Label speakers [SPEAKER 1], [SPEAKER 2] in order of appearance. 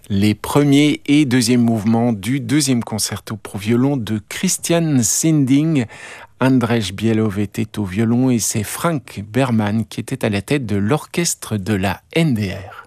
[SPEAKER 1] Les premiers et deuxième mouvements du deuxième concerto pour violon de Christian Sinding. Andrzej Bielov était au violon et c'est Frank Berman qui était à la tête de l'orchestre de la NDR.